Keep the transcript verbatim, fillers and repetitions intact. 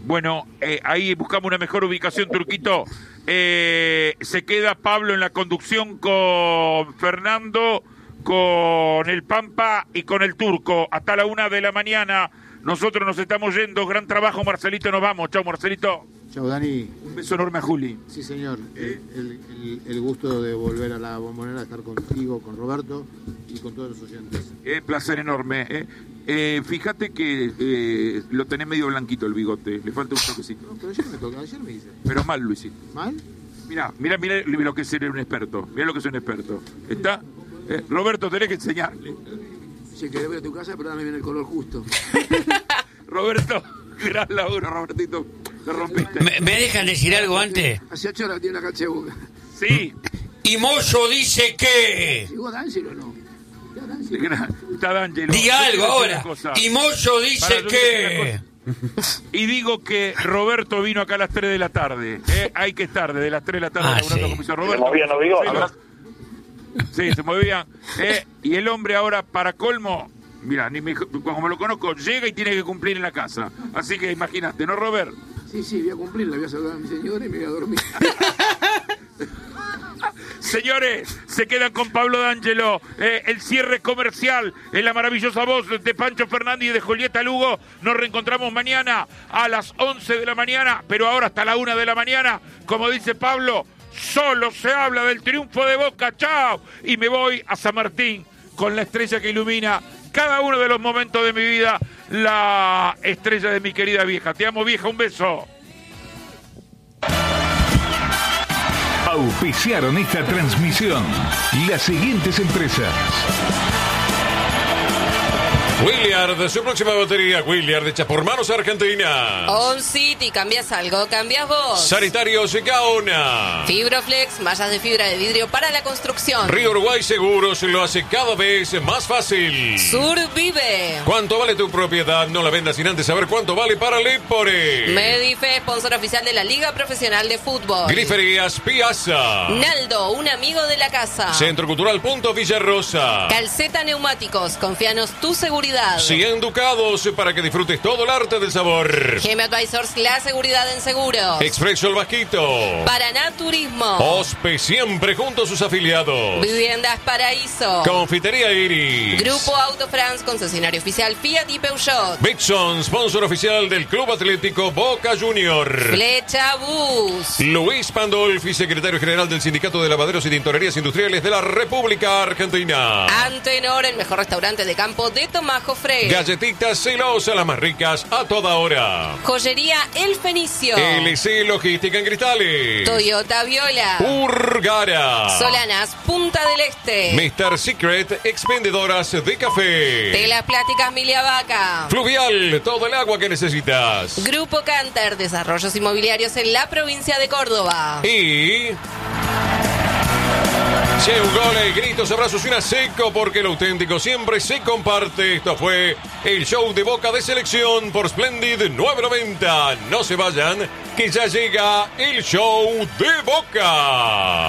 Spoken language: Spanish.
Bueno, eh, ahí buscamos una mejor ubicación, Turquito. Eh, se queda Pablo en la conducción con Fernando, con el Pampa y con el Turco. Hasta la una de la mañana. Nosotros nos estamos yendo. Gran trabajo, Marcelito. Nos vamos. Chao, Marcelito. Chao, Dani. Un beso enorme a Juli. Sí, señor. El, el, el, el gusto de volver a la Bombonera, estar contigo, con Roberto y con todos los oyentes. Eh, placer enorme. Eh. Eh, fíjate que eh, lo tenés medio blanquito el bigote. Le falta un toquecito. No, pero ayer me toca, ayer me hice. Pero mal, Luisito. ¿Mal? Mirá, mirá, mirá lo que es ser un experto. Mirá lo que es un experto. ¿Está? Eh, Roberto, tenés que enseñarle. Si querés voy a tu casa, pero dame bien el color justo. Roberto, gran laburo, Robertito. Lo rompiste. ¿Me, me dejan decir algo antes? Hace ocho horas tiene una cancha de Boca. Sí. Y Moyo dice que... ¿Llegó D'Angelo o no? Está D'Angelo. Diga algo ahora. Y Moyo dice que... Y digo que Roberto vino acá a las tres de la tarde. ¿eh? Hay que estar desde las tres de la tarde Ah, laburando sí. como hizo Roberto. Se movían los bigotes. Sí, se movían. ¿eh? Y el hombre ahora, para colmo, mira, ni me, como lo conozco, llega y tiene que cumplir en la casa. Así que imagínate, ¿no, Robert? Sí, sí, voy a cumplir, la voy a saludar a mi señora y me voy a dormir. Señores, se quedan con Pablo D'Angelo. Eh, el cierre comercial en la maravillosa voz de Pancho Fernández y de Julieta Lugo. Nos reencontramos mañana a las once de la mañana, pero ahora hasta la una de la mañana. Como dice Pablo, solo se habla del triunfo de Boca. ¡Chao! Y me voy a San Martín con la estrella que ilumina cada uno de los momentos de mi vida. La estrella de mi querida vieja. Te amo, vieja. Un beso. Auspiciaron esta transmisión las siguientes empresas: Williard, su próxima batería, Williard, hecha por manos Argentina. On City, ¿cambias algo? ¿Cambias vos? Sanitarios Gaona. Fibroflex, mallas de fibra de vidrio para la construcción. Río Uruguay Seguros lo hace cada vez más fácil. Survive. ¿Cuánto vale tu propiedad? No la vendas sin antes saber cuánto vale para Lepore. Medife, sponsor oficial de la Liga Profesional de Fútbol. Griferías Piazza. Naldo, un amigo de la casa. Centro Cultural Punto Villarrosa. Calceta Neumáticos, confíanos tu seguridad. cien ducados para que disfrutes todo el arte del sabor. Gem Advisors, la seguridad en seguros. Expreso El Vasquito. Paraná Turismo. Ospe, siempre junto a sus afiliados. Viviendas Paraíso. Confitería Iri. Grupo Auto France, concesionario oficial Fiat y Peugeot. Bitson, sponsor oficial del Club Atlético Boca Junior. Flecha Bus. Luis Pandolfi, secretario general del Sindicato de Lavaderos y Tintorerías Industriales de la República Argentina. Antenor, el mejor restaurante de campo de Tomás Jofre. Galletitas Celosa, las más ricas a toda hora. Joyería El Fenicio. L C Logística en Cristales. Toyota Viola. Urgara. Solanas Punta del Este. mister Secret, expendedoras de café. Telas Plásticas Milia Vaca. Fluvial, todo el agua que necesitas. Grupo Canter, desarrollos inmobiliarios en la provincia de Córdoba. Y... Che, un gol, gritos, abrazos y una seco, porque lo auténtico siempre se comparte. Esto fue el show de Boca de Selección por Splendid nueve noventa. No se vayan, que ya llega el show de Boca.